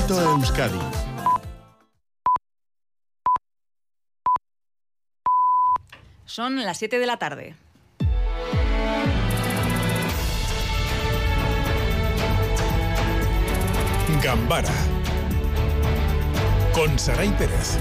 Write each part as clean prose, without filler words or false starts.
Circuito Euskadi. Son las 7 de la tarde. Gambara con Saray Pérez.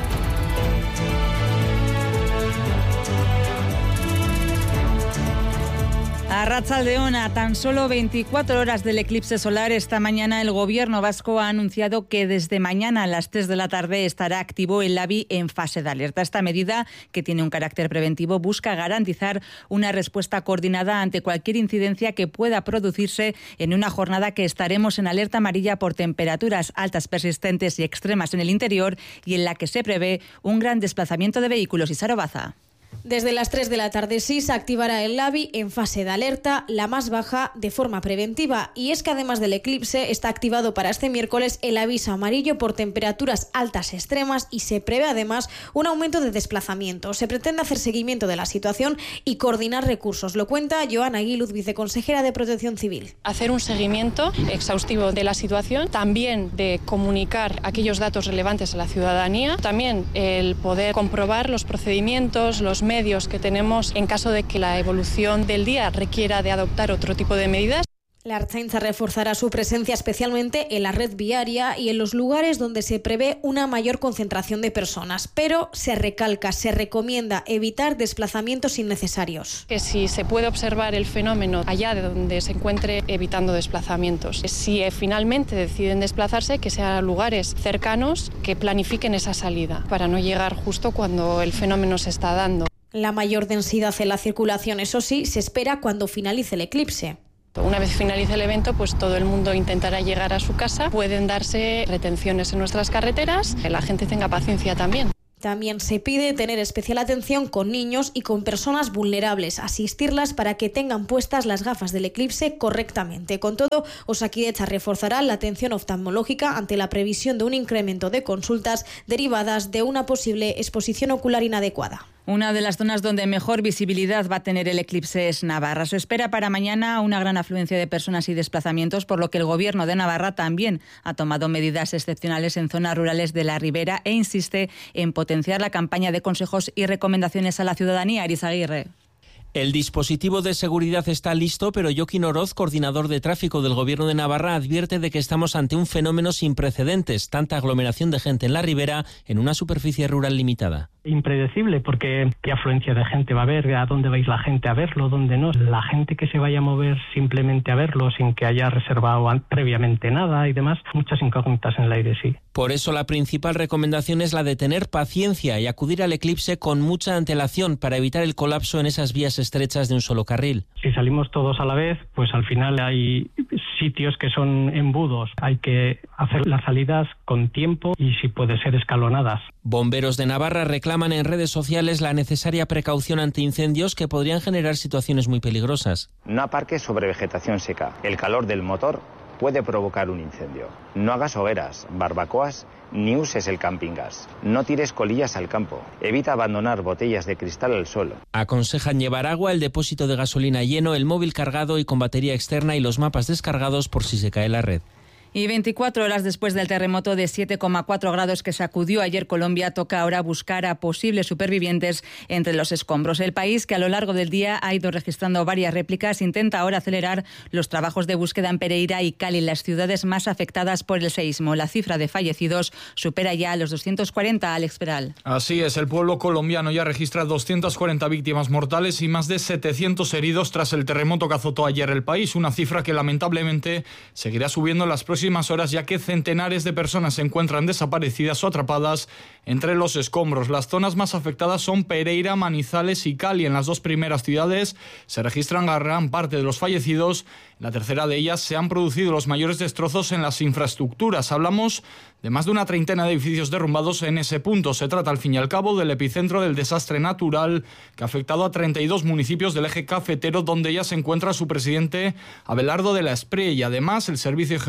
Arratsaldeon, a tan solo 24 horas del eclipse solar, esta mañana el gobierno vasco ha anunciado que desde mañana a las 3 de la tarde estará activo el LABI en fase de alerta. Esta medida, que tiene un carácter preventivo, busca garantizar una respuesta coordinada ante cualquier incidencia que pueda producirse en una jornada que estaremos en alerta amarilla por temperaturas altas persistentes y extremas en el interior y en la que se prevé un gran desplazamiento de vehículos. Isaro Baza. Desde las 3 de la tarde sí se activará el LABI en fase de alerta, la más baja, de forma preventiva. Y es que además del eclipse está activado para este miércoles el aviso amarillo por temperaturas altas extremas y se prevé además un aumento de desplazamiento. Se pretende hacer seguimiento de la situación y coordinar recursos. Lo cuenta Joana Aguiluz, viceconsejera de Protección Civil. Hacer un seguimiento exhaustivo de la situación, también de comunicar aquellos datos relevantes a la ciudadanía, también el poder comprobar los procedimientos, los medios que tenemos en caso de que la evolución del día requiera de adoptar otro tipo de medidas. La Ertzaintza reforzará su presencia especialmente en la red viaria y en los lugares donde se prevé una mayor concentración de personas, pero se recalca, se recomienda evitar desplazamientos innecesarios. Que si se puede observar el fenómeno allá de donde se encuentre, evitando desplazamientos. Si finalmente deciden desplazarse, que sean lugares cercanos que planifiquen esa salida para no llegar justo cuando el fenómeno se está dando. La mayor densidad en la circulación, eso sí, se espera cuando finalice el eclipse. Una vez finalice el evento, pues todo el mundo intentará llegar a su casa. Pueden darse retenciones en nuestras carreteras, que la gente tenga paciencia también. También se pide tener especial atención con niños y con personas vulnerables, asistirlas para que tengan puestas las gafas del eclipse correctamente. Con todo, Osakidetza reforzará la atención oftalmológica ante la previsión de un incremento de consultas derivadas de una posible exposición ocular inadecuada. Una de las zonas donde mejor visibilidad va a tener el eclipse es Navarra. Se espera para mañana una gran afluencia de personas y desplazamientos, por lo que el Gobierno de Navarra también ha tomado medidas excepcionales en zonas rurales de la Ribera e insiste en potenciar la campaña de consejos y recomendaciones a la ciudadanía. Arizaguirre. El dispositivo de seguridad está listo, pero Joaquín Oroz, coordinador de tráfico del Gobierno de Navarra, advierte de que estamos ante un fenómeno sin precedentes, tanta aglomeración de gente en la ribera en una superficie rural limitada. Impredecible, porque qué afluencia de gente va a haber, a dónde vais la gente a verlo, dónde no. La gente que se vaya a mover simplemente a verlo sin que haya reservado previamente nada y demás, muchas incógnitas en el aire, sí. Por eso la principal recomendación es la de tener paciencia y acudir al eclipse con mucha antelación para evitar el colapso en esas vías estrechas de un solo carril. Si salimos todos a la vez, pues al final hay sitios que son embudos. Hay que hacer las salidas con tiempo y si puede ser escalonadas. Bomberos de Navarra reclaman en redes sociales la necesaria precaución ante incendios que podrían generar situaciones muy peligrosas. No aparques sobre vegetación seca. El calor del motor puede provocar un incendio. No hagas hogueras, barbacoas, ni uses el camping gas. No tires colillas al campo. Evita abandonar botellas de cristal al suelo. Aconsejan llevar agua, el depósito de gasolina lleno, el móvil cargado y con batería externa y los mapas descargados por si se cae la red. Y 24 horas después del terremoto de 7,4 grados que sacudió ayer Colombia, toca ahora buscar a posibles supervivientes entre los escombros. El país, que a lo largo del día ha ido registrando varias réplicas, intenta ahora acelerar los trabajos de búsqueda en Pereira y Cali, las ciudades más afectadas por el seísmo. La cifra de fallecidos supera ya a los 240, Alex Peral. Así es, el pueblo colombiano ya registra 240 víctimas mortales y más de 700 heridos tras el terremoto que azotó ayer el país, una cifra que lamentablemente seguirá subiendo en las próximas horas, ya que centenares de personas se encuentran desaparecidas o atrapadas entre los escombros. Las zonas más afectadas son Pereira, Manizales y Cali. En las dos primeras ciudades se registran gran parte de los fallecidos. En la tercera de ellas se han producido los mayores destrozos en las infraestructuras. Hablamos de más de una treintena de edificios derrumbados en ese punto. Se trata, al fin y al cabo, del epicentro del desastre natural que ha afectado a 32 municipios del eje cafetero, donde ya se encuentra su presidente Abelardo de la Espriella. Y además, el Servicio Geológico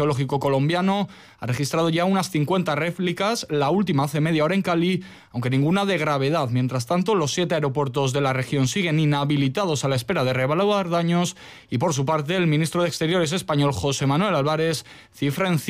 colombiano ha registrado ya unas 50 réplicas, la última hace media hora en Cali, aunque ninguna de gravedad. Mientras tanto, los 7 aeropuertos de la región siguen inhabilitados a la espera de reevaluar daños y, por su parte, el ministro de Exteriores español, José Manuel Álvarez, cifra en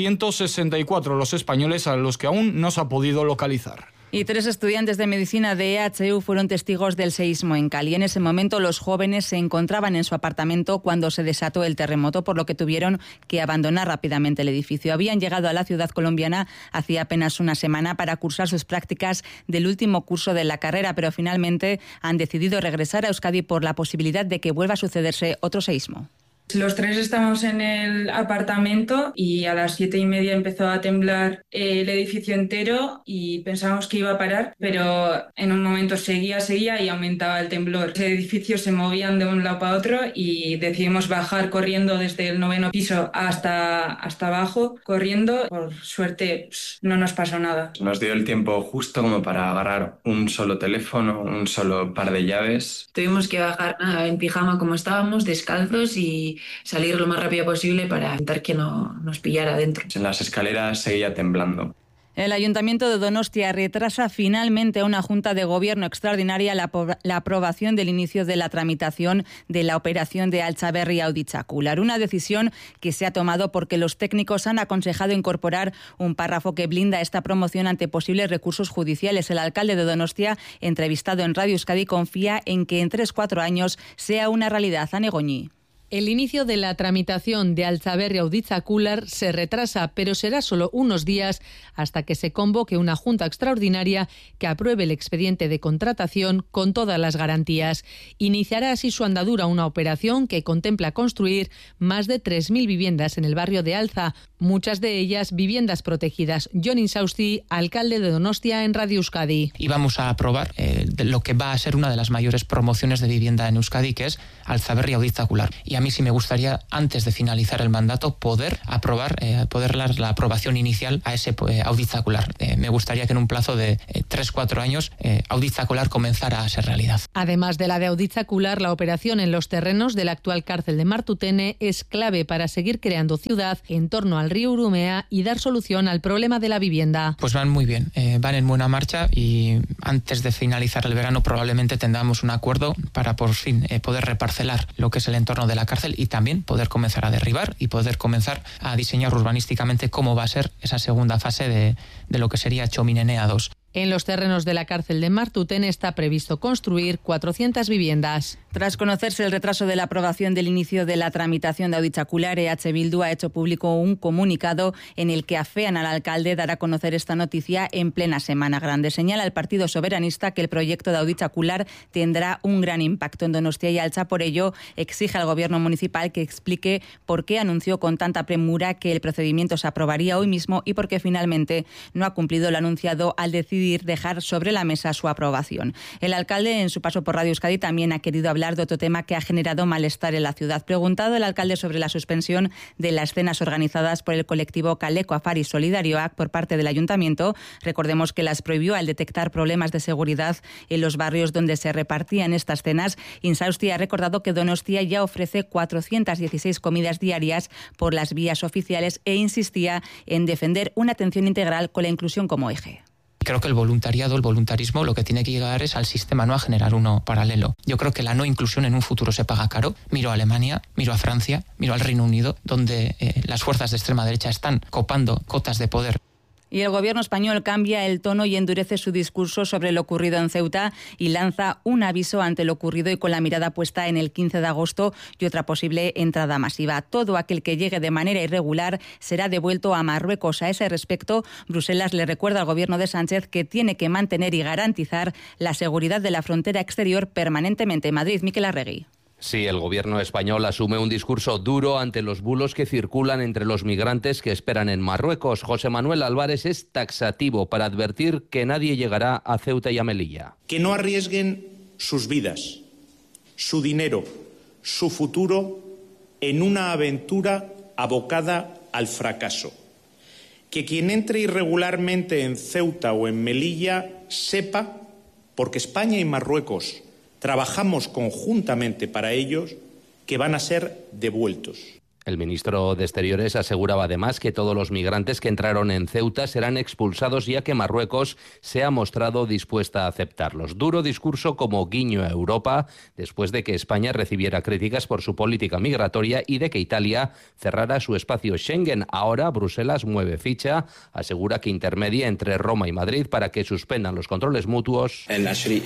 164 los españoles a los que aún no se ha podido localizar. Y 3 estudiantes de medicina de EHU fueron testigos del seísmo en Cali. En ese momento los jóvenes se encontraban en su apartamento cuando se desató el terremoto, por lo que tuvieron que abandonar rápidamente el edificio. Habían llegado a la ciudad colombiana hacía apenas una semana para cursar sus prácticas del último curso de la carrera, pero finalmente han decidido regresar a Euskadi por la posibilidad de que vuelva a sucederse otro seísmo. Los 3 estábamos en el apartamento y a las 7:30 empezó a temblar el edificio entero y pensábamos que iba a parar, pero en un momento seguía y aumentaba el temblor. Los edificios se movían de un lado para otro y decidimos bajar corriendo desde el 9º piso hasta abajo, corriendo. Por suerte no nos pasó nada. Nos dio el tiempo justo como para agarrar un solo teléfono, un solo par de llaves. Tuvimos que bajar en pijama como estábamos, descalzos, y salir lo más rápido posible para evitar que no nos pillara dentro. En las escaleras seguía temblando. El Ayuntamiento de Donostia retrasa finalmente a una Junta de Gobierno extraordinaria la aprobación del inicio de la tramitación de la operación de Altzaberri-Auditzacular. Una decisión que se ha tomado porque los técnicos han aconsejado incorporar un párrafo que blinda esta promoción ante posibles recursos judiciales. El alcalde de Donostia, entrevistado en Radio Euskadi, confía en que en 3-4 años sea una realidad. Ane Goñi. El inicio de la tramitación de Altzaberri-Auditzacular se retrasa, pero será solo unos días hasta que se convoque una junta extraordinaria que apruebe el expediente de contratación con todas las garantías. Iniciará así su andadura una operación que contempla construir más de 3.000 viviendas en el barrio de Alza, muchas de ellas viviendas protegidas. Jon Insausti, alcalde de Donostia, en Radio Euskadi. Y vamos a aprobar lo que va a ser una de las mayores promociones de vivienda en Euskadi, que es Altzaberri-Auditzacular. Y a mí sí me gustaría, antes de finalizar el mandato, poder dar la aprobación inicial a ese Auditzacular. Me gustaría que en un plazo de 3-4 años Auditzacular comenzara a ser realidad. Además de la de Auditzacular, la operación en los terrenos de la actual cárcel de Martutene es clave para seguir creando ciudad en torno al río Urumea y dar solución al problema de la vivienda. Pues van muy bien, van en buena marcha y antes de finalizar el verano probablemente tendremos un acuerdo para por fin poder reparcelar lo que es el entorno de la cárcel y también poder comenzar a derribar y poder comenzar a diseñar urbanísticamente cómo va a ser esa segunda fase de lo que sería Txominenea 2. En los terrenos de la cárcel de Martutene está previsto construir 400 viviendas. Tras conocerse el retraso de la aprobación del inicio de la tramitación de Auditzacular, EH Bildu ha hecho público un comunicado en el que afean al alcalde dar a conocer esta noticia en plena Semana Grande. Señala el Partido Soberanista que el proyecto de Auditzacular tendrá un gran impacto en Donostia y Altza. Por ello, exige al gobierno municipal que explique por qué anunció con tanta premura que el procedimiento se aprobaría hoy mismo y por qué finalmente no ha cumplido lo anunciado al decidir dejar sobre la mesa su aprobación. El alcalde, en su paso por Radio Euskadi, también ha querido hablar de otro tema que ha generado malestar en la ciudad. Preguntado el alcalde sobre la suspensión de las cenas organizadas por el colectivo Kaleko Afari Solidarioak por parte del ayuntamiento, recordemos que las prohibió al detectar problemas de seguridad en los barrios donde se repartían estas cenas. Insausti ha recordado que Donostia ya ofrece 416 comidas diarias por las vías oficiales e insistía en defender una atención integral con la inclusión como eje. Creo que el voluntarismo, lo que tiene que llegar es al sistema, no a generar uno paralelo. Yo creo que la no inclusión en un futuro se paga caro. Miro a Alemania, miro a Francia, miro al Reino Unido, donde las fuerzas de extrema derecha están copando cotas de poder. Y el gobierno español cambia el tono y endurece su discurso sobre lo ocurrido en Ceuta y lanza un aviso ante lo ocurrido y con la mirada puesta en el 15 de agosto y otra posible entrada masiva. Todo aquel que llegue de manera irregular será devuelto a Marruecos. A ese respecto, Bruselas le recuerda al gobierno de Sánchez que tiene que mantener y garantizar la seguridad de la frontera exterior permanentemente. Madrid, Miquel Arregui. Sí, el gobierno español asume un discurso duro ante los bulos que circulan entre los migrantes que esperan en Marruecos. José Manuel Álvarez es taxativo para advertir que nadie llegará a Ceuta y a Melilla. Que no arriesguen sus vidas, su dinero, su futuro en una aventura abocada al fracaso. Que quien entre irregularmente en Ceuta o en Melilla sepa, porque España y Marruecos trabajamos conjuntamente para ellos, que van a ser devueltos. El ministro de Exteriores aseguraba además que todos los migrantes que entraron en Ceuta serán expulsados, ya que Marruecos se ha mostrado dispuesta a aceptarlos. Duro discurso como guiño a Europa, después de que España recibiera críticas por su política migratoria y de que Italia cerrara su espacio Schengen. Ahora Bruselas mueve ficha, asegura que intermedia entre Roma y Madrid para que suspendan los controles mutuos. Y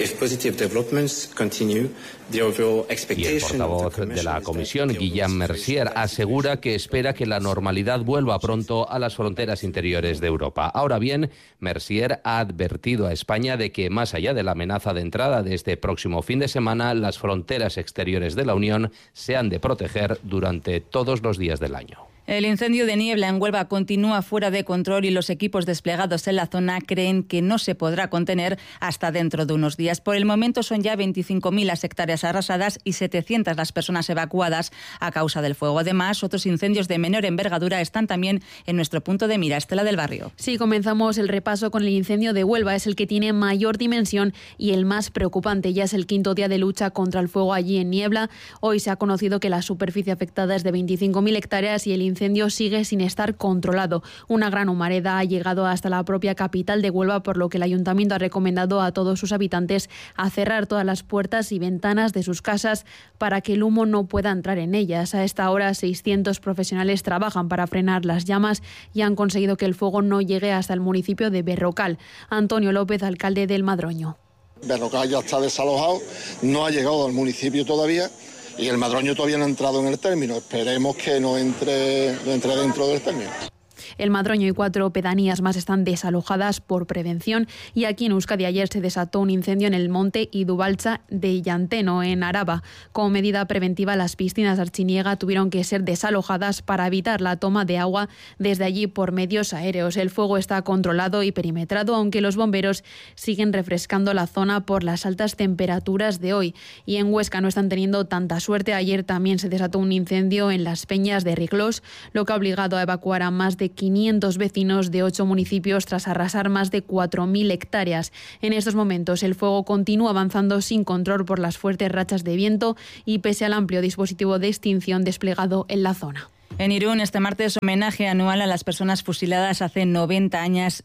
el portavoz de la Comisión, Guillaume Mercier, asegura que espera que la normalidad vuelva pronto a las fronteras interiores de Europa. Ahora bien, Mercier ha advertido a España de que, más allá de la amenaza de entrada de este próximo fin de semana, las fronteras exteriores de la Unión se han de proteger durante todos los días del año. El incendio de Niebla en Huelva continúa fuera de control y los equipos desplegados en la zona creen que no se podrá contener hasta dentro de unos días. Por el momento son ya 25.000 las hectáreas arrasadas y 700 las personas evacuadas a causa del fuego. Además, otros incendios de menor envergadura están también en nuestro punto de mira. Estela del Barrio. Sí, comenzamos el repaso con el incendio de Huelva. Es el que tiene mayor dimensión y el más preocupante. Ya es el quinto día de lucha contra el fuego allí en Niebla. Hoy se ha conocido que la superficie afectada es de 25.000 hectáreas y el incendio sigue sin estar controlado. Una gran humareda ha llegado hasta la propia capital de Huelva, por lo que el ayuntamiento ha recomendado a todos sus habitantes a cerrar todas las puertas y ventanas de sus casas para que el humo no pueda entrar en ellas. A esta hora 600 profesionales trabajan para frenar las llamas y han conseguido que el fuego no llegue hasta el municipio de Berrocal. Antonio López, alcalde del Madroño. Berrocal ya está desalojado, no ha llegado al municipio todavía. Y el Madroño todavía no ha entrado en el término. Esperemos que no entre dentro del término. El Madroño y 4 pedanías más están desalojadas por prevención y aquí en Euskadi ayer se desató un incendio en el monte Idubaltza de Llanteno, en Araba. Como medida preventiva, las piscinas de Artziniega tuvieron que ser desalojadas para evitar la toma de agua desde allí por medios aéreos. El fuego está controlado y perimetrado, aunque los bomberos siguen refrescando la zona por las altas temperaturas de hoy. Y en Huesca no están teniendo tanta suerte. Ayer también se desató un incendio en las Peñas de Riglós, lo que ha obligado a evacuar a más de 500 vecinos de 8 municipios tras arrasar más de 4.000 hectáreas. En estos momentos el fuego continúa avanzando sin control por las fuertes rachas de viento y pese al amplio dispositivo de extinción desplegado en la zona. En Irún, este martes, homenaje anual a las personas fusiladas hace 90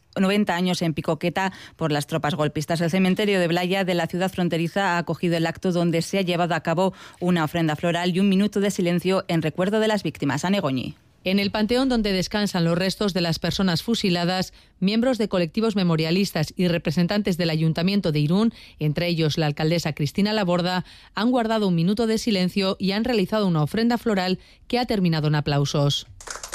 años en Picoqueta por las tropas golpistas. El cementerio de Blaya de la ciudad fronteriza ha acogido el acto donde se ha llevado a cabo una ofrenda floral y un minuto de silencio en recuerdo de las víctimas. Ane Goñi. En el panteón donde descansan los restos de las personas fusiladas, miembros de colectivos memorialistas y representantes del Ayuntamiento de Irún, entre ellos la alcaldesa Cristina Laborda, han guardado un minuto de silencio y han realizado una ofrenda floral que ha terminado en aplausos.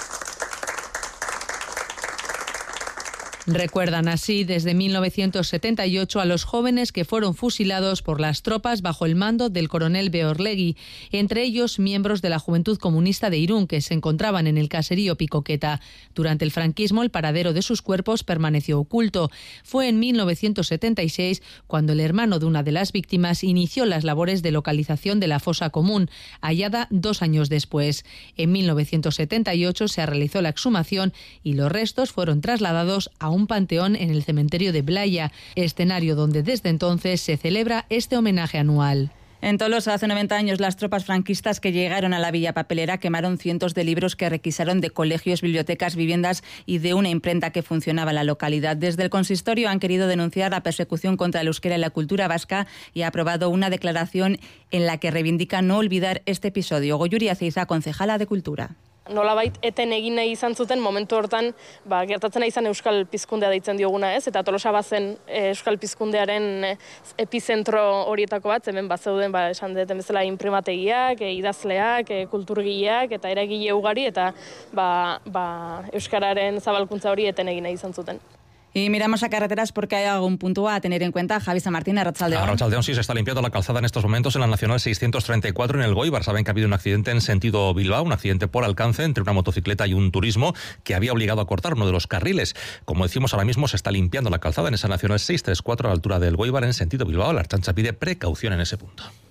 Recuerdan así desde 1978 a los jóvenes que fueron fusilados por las tropas bajo el mando del coronel Beorlegui, entre ellos miembros de la Juventud Comunista de Irún que se encontraban en el caserío Picoqueta. Durante el franquismo el paradero de sus cuerpos permaneció oculto. Fue en 1976 cuando el hermano de una de las víctimas inició las labores de localización de la fosa común, hallada 2 años después. En 1978 se realizó la exhumación y los restos fueron trasladados a un panteón en el cementerio de Blaya, escenario donde desde entonces se celebra este homenaje anual. En Tolosa, hace 90 años, las tropas franquistas que llegaron a la Villa Papelera quemaron cientos de libros que requisaron de colegios, bibliotecas, viviendas y de una imprenta que funcionaba en la localidad. Desde el consistorio han querido denunciar la persecución contra el euskera y la cultura vasca y ha aprobado una declaración en la que reivindica no olvidar este episodio. Goyuri Azeiza, concejala de Cultura. Nolabait eten egin nahi izan zuten momentu hortan, gertatzen izan euskal pizkundea deitzen dioguna, ez? Eta Tolosa bazen euskal pizkundearen epizentro horietako bat, hemen bazeuden, esan deten bezala inprimategiak, idazleak, kulturgileak eta eragile ugari eta euskararen zabalkuntza hori eten egin nahi izan zuten. Y miramos a carreteras porque hay algún punto a tener en cuenta. Javi San Martín, Arratsaldeon. Arratsaldeon, sí, se está limpiando la calzada en estos momentos en la Nacional 634 en el Goibar. Saben que ha habido un accidente en sentido Bilbao, un accidente por alcance entre una motocicleta y un turismo que había obligado a cortar uno de los carriles. Como decimos, ahora mismo se está limpiando la calzada en esa Nacional 634 a la altura del Goibar en sentido Bilbao. La Ertzaintza pide precaución en ese punto.